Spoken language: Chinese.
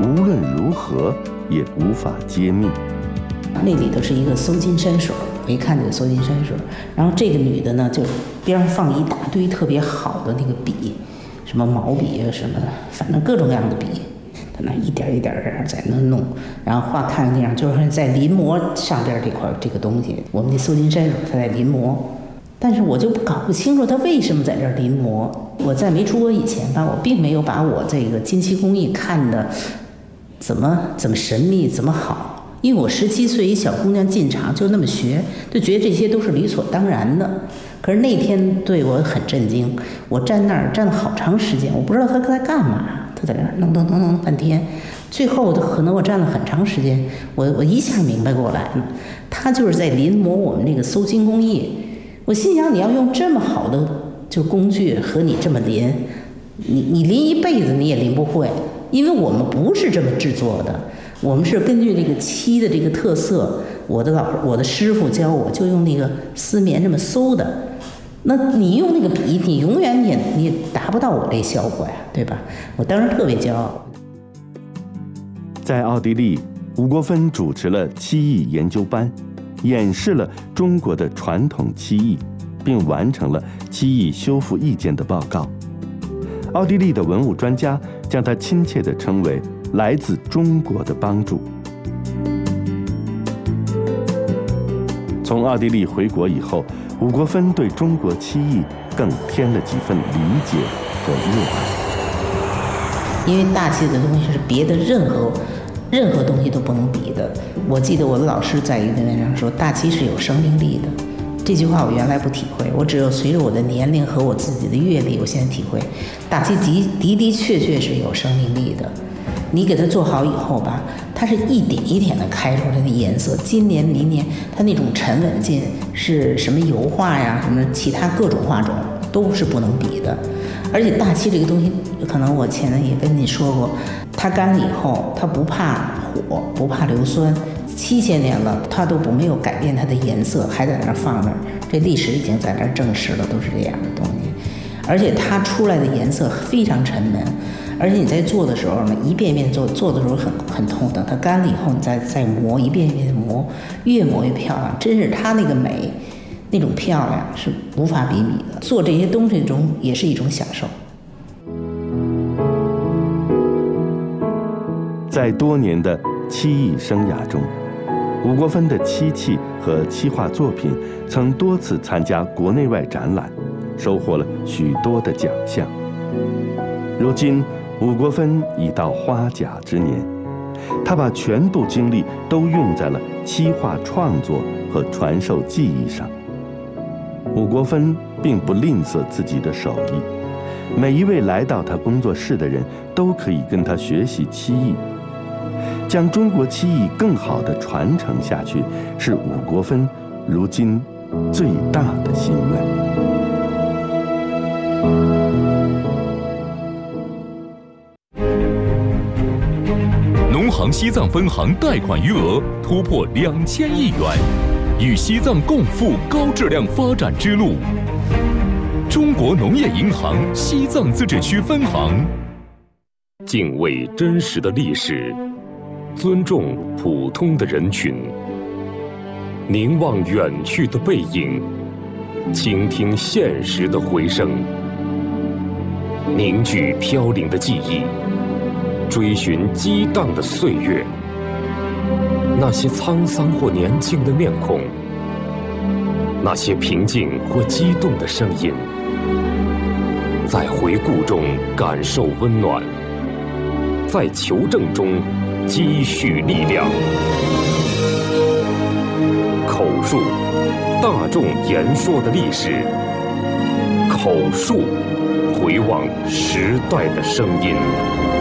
无论如何也无法揭秘。 那里头是一个搜金山水，我一看这个搜金山水，然后这个女的呢，就边上放一大堆特别好的那个笔，什么毛笔啊，什么反正各种各样的笔，她那一点一点在那弄，然后画看那样，就是在临摹上边这个东西。我们那搜金山水她在临摹，但是我就搞不清楚她为什么在这儿临摹。我在没出国以前吧，我并没有把我这个金漆工艺看的怎么神秘，怎么好。因为我17岁一小姑娘进厂就那么学，就觉得这些都是理所当然的。可是那天对我很震惊，我站那儿站了好长时间，我不知道她在干嘛，她在那儿弄半天，最后可能我站了很长时间，我一下明白过来了，她就是在临摹我们这个搜金工艺。我心想，你要用这么好的就工具和你这么临，你临一辈子你也临不会，因为我们不是这么制作的。我们是根据这个漆的这个特色，我的师傅教我就用那个丝棉这么搜的。那你用那个笔，你永远你也达不到我这效果呀，对吧？我当时特别骄傲。 在奥地利，吴国芬主持了漆艺研究班，演示了中国的传统漆艺，并完成了漆艺修复意见的报告。奥地利的文物专家将他亲切地称为来自中国的帮助。从奥地利回国以后，吴国芬对中国漆艺更添了几分理解和热爱。 因为大漆的东西是别的任何东西都不能比的。我记得我的老师在一个文章上说，大漆是有生命力的。这句话我原来不体会，我只有随着我的年龄和我自己的阅历，我现在体会，大漆的确是有生命力的。你给它做好以后吧，它是一点一点的开出来的颜色，今年明年它那种沉稳劲是什么油画呀，什么其他各种画种都是不能比的。而且大漆这个东西，可能我前面也跟你说过，它干了以后它不怕火，不怕硫酸，7000年了它都没有改变它的颜色，还在那儿放那儿，这历史已经在那儿证实了，都是这样的东西。而且它出来的颜色非常沉闷，而且你在做的时候呢，一遍一遍做的时候很痛，等它干了以后，你再磨，一遍一遍磨，越磨越漂亮。真是它那个美，那种漂亮是无法比拟的。做这些东西中也是一种享受。 在多年的漆艺生涯中，吴国芬的漆器和漆画作品曾多次参加国内外展览，收获了许多的奖项。如今吴国芬已到花甲之年，他把全部精力都用在了漆画创作和传授技艺上。吴国芬并不吝啬自己的手艺，每一位来到他工作室的人都可以跟他学习漆艺。将中国漆艺更好地传承下去，是吴国芬如今最大的心愿。 农行西藏分行贷款余额突破2000亿元，与西藏共赴高质量发展之路。中国农业银行西藏自治区分行。 敬畏真实的历史，尊重普通的人群，凝望远去的背影，倾听现实的回声，凝聚飘零的记忆，追寻激荡的岁月。那些沧桑或年轻的面孔，那些平静或激动的声音，在回顾中感受温暖，在求证中积蓄力量。口述，大众言说的历史；口述，回望时代的声音。